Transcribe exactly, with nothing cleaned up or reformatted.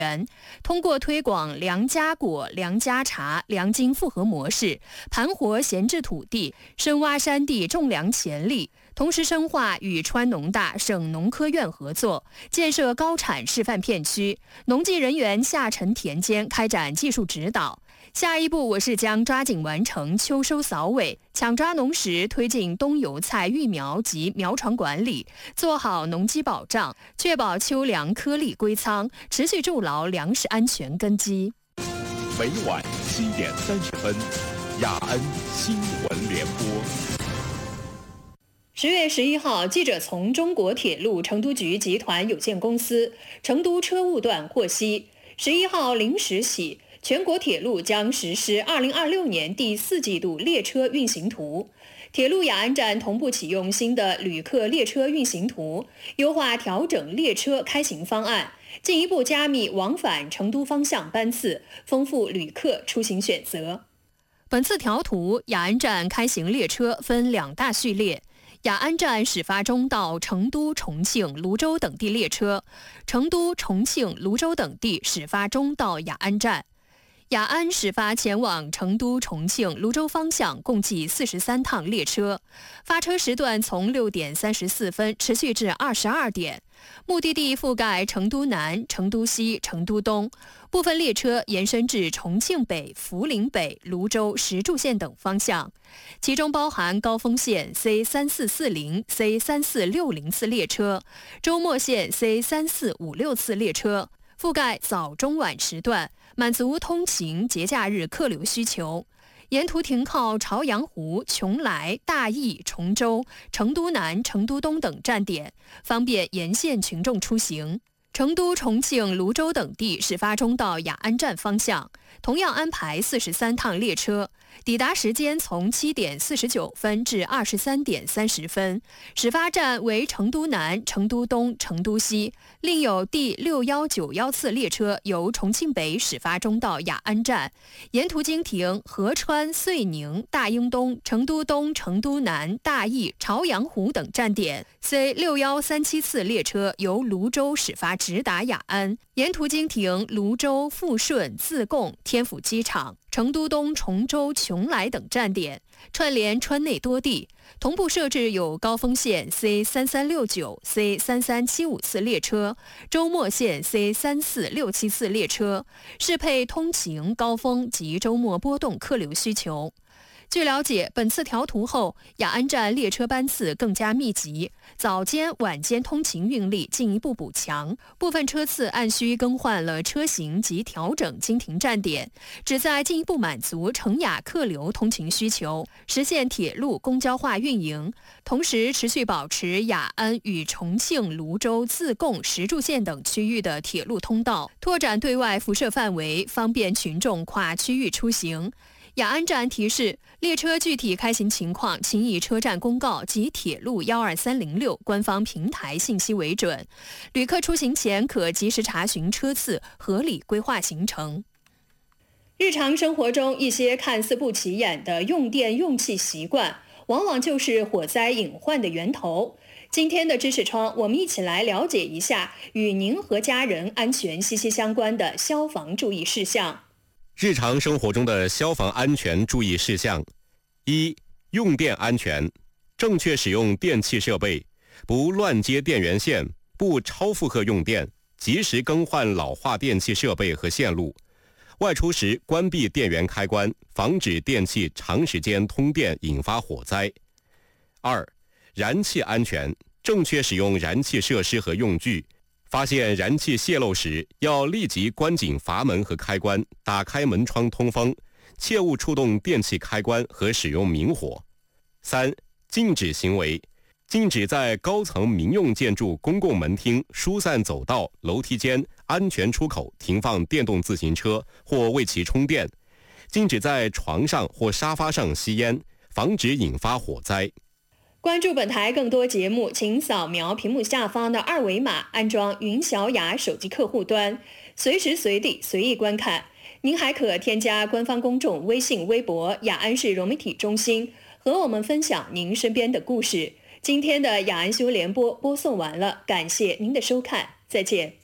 通过推广良家果、良家茶、良金复合模式，盘活闲置土地，深挖山地种粮潜力，同时深化与川农大、省农科院合作，建设高产示范片区，农技人员下沉田间开展技术指导。下一步，我市将抓紧完成秋收扫尾，抢抓农时，推进冬油菜育苗及苗床管理，做好农机保障，确保秋粮颗粒归仓，持续筑牢粮食安全根基。 每晚七点三十分，雅安新闻联播。 十月十一号，记者从中国铁路成都局集团有限公司成都车务段获悉，十一号零时起，全国铁路将实施二零二六年第四季度列车运行图，铁路雅安站同步启用新的旅客列车运行图，优化调整列车开行方案，进一步加密往返成都方向班次，丰富旅客出行选择。本次调图，雅安站开行列车分两大序列。雅安站始发中到成都、重庆、泸州等地列车，成都、重庆、泸州等地始发中到雅安站。雅安始发前往成都、重庆、泸州方向共计四十三趟列车，发车时段从六点三十四分持续至二十二点，目的地覆盖成都南、成都西、成都东，部分列车延伸至重庆北、涪陵北、泸州、石柱线等方向，其中包含高峰线 C 三四四零、C 三四六零次列车，周末线 C 三四五六次列车，覆盖早中晚时段，满足通勤节假日客流需求。沿途停靠朝阳湖、邛崃、大邑、崇州、成都南、成都东等站点，方便沿线群众出行。成都、重庆、泸州等地始发中到雅安站方向，同样安排四十三趟列车，抵达时间从七点四十九分至二十三点三十分。始发站为成都南、成都东、成都西，另有第六一九一次列车由重庆北始发中到雅安站，沿途经停合川、遂宁、大英东、成都东、成都南、大邑、朝阳湖等站点。C 六一三七次列车由泸州始发直达雅安，沿途经停泸州、富顺、自贡、天府机场、成都东、崇州、邛崃等站点，串联川内多地，同步设置有高峰线 C 三三六九、C 三三七五次列车，周末线 C 三四六七次列车，适配通勤高峰及周末波动客流需求。据了解，本次调图后，雅安站列车班次更加密集，早间、晚间通勤运力进一步补强，部分车次按需更换了车型及调整经停站点，旨在进一步满足成雅客流通勤需求，实现铁路公交化运营，同时持续保持雅安与重庆、泸州、自贡、石柱线等区域的铁路通道，拓展对外辐射范围，方便群众跨区域出行。雅安站提示，列车具体开行情况，请以车站公告及铁路一二三零六官方平台信息为准。旅客出行前可及时查询车次，合理规划行程。日常生活中一些看似不起眼的用电用气习惯，往往就是火灾隐患的源头。今天的知识窗，我们一起来了解一下与您和家人安全息息相关的消防注意事项。 日常生活中的消防安全注意事项：一、用电安全，正确使用电器设备，不乱接电源线，不超负荷用电，及时更换老化电器设备和线路。外出时关闭电源开关，防止电器长时间通电引发火灾。二、燃气安全，正确使用燃气设施和用具。发现燃气泄漏时，要立即关紧阀门和开关，打开门窗通风，切勿触动电器开关和使用明火。三、禁止行为，禁止在高层民用建筑公共门厅、疏散走道、楼梯间、安全出口停放电动自行车或为其充电，禁止在床上或沙发上吸烟，防止引发火灾。 关注本台更多节目，请扫描屏幕下方的二维码，安装云小雅手机客户端，随时随地随意观看。您还可添加官方公众微信、微博雅安市融媒体中心，和我们分享您身边的故事。今天的雅安新闻联播播送完了，感谢您的收看，再见。